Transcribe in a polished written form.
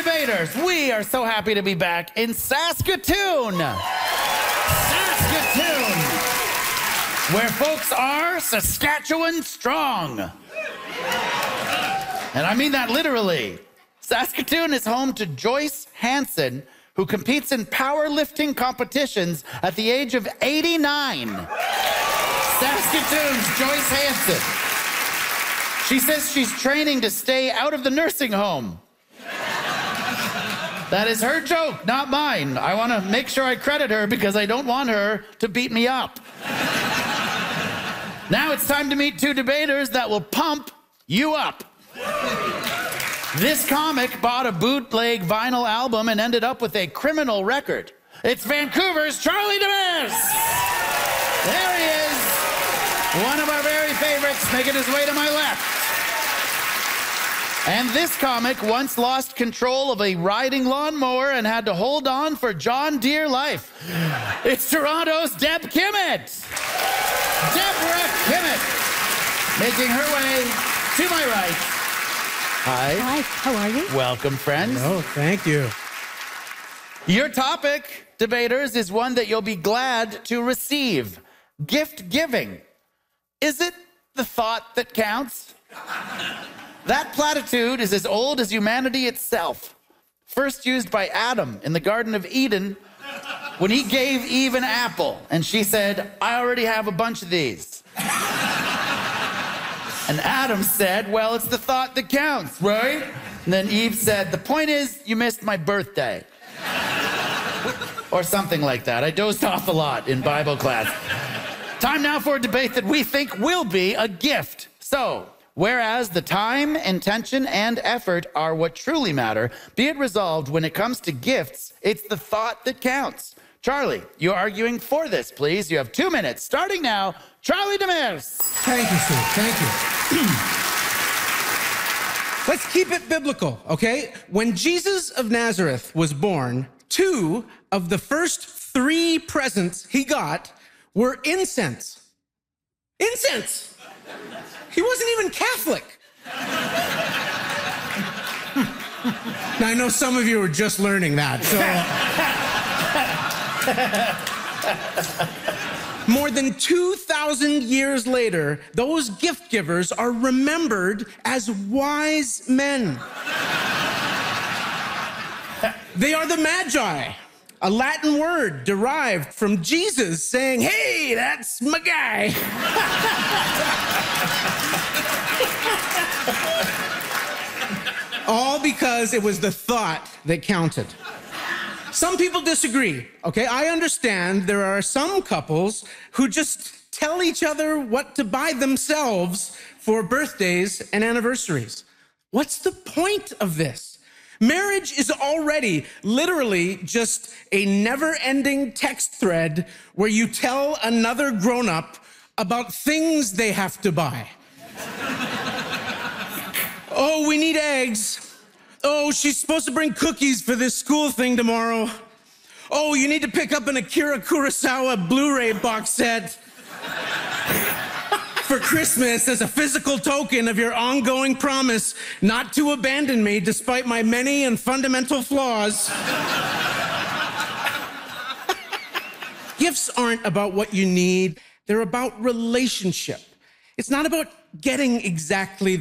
debaters, we are so happy to be back in Saskatoon. Saskatoon, where folks are Saskatchewan strong. And I mean that literally. Saskatoon is home to Joyce Hansen, who competes in powerlifting competitions at the age of 89. Saskatoon's Joyce Hansen. She says she's training to stay out of the nursing home. That is her joke, not mine. I want to make sure I credit her because I don't want her to beat me up. Now it's time to meet two debaters that will pump you up. This comic bought a bootleg vinyl album and ended up with a criminal record. It's Vancouver's Charlie Demers. There he is. One of our very favorites, making his way to my left. And this comic once lost control of a riding lawnmower and had to hold on for John Deere life. It's Toronto's Deb Kimmett. Deborah Kimmett, making her way to my right. Hi. Hi, how are you? Welcome, friends. Oh, thank you. Your topic, debaters, is one that you'll be glad to receive. Gift giving. Is it the thought that counts? That platitude is as old as humanity itself. First used by Adam in the Garden of Eden when he gave Eve an apple, and she said, "I already have a bunch of these." And Adam said, "Well, it's the thought that counts, right?" And then Eve said, "The point is, you missed my birthday." Or something like that. I dozed off a lot in Bible class. Time now for a debate that we think will be a gift. So, whereas the time, intention, and effort are what truly matter, be it resolved when it comes to gifts, it's the thought that counts. Charlie, you're arguing for this, please. You have 2 minutes. Starting now, Charlie Demers. Thank you, sir. Thank you. Let's keep it biblical, okay? When Jesus of Nazareth was born, 2 of the first 3 presents he got were incense. Incense! He wasn't even Catholic. Now, I know some of you are just learning that, so... More than 2,000 years later, those gift givers are remembered as wise men. They are the Magi, a Latin word derived from Jesus saying, "Hey, that's my guy." All because it was the thought that counted. Some people disagree, okay? I understand there are some couples who just tell each other what to buy themselves for birthdays and anniversaries. What's the point of this? Marriage is already literally just a never-ending text thread where you tell another grown-up about things they have to buy. Oh, we need eggs. Oh, she's supposed to bring cookies for this school thing tomorrow. Oh, you need to pick up an Akira Kurosawa Blu-ray box set for Christmas as a physical token of your ongoing promise not to abandon me despite my many and fundamental flaws. Gifts aren't about what you need. They're about relationship. It's not about getting exactly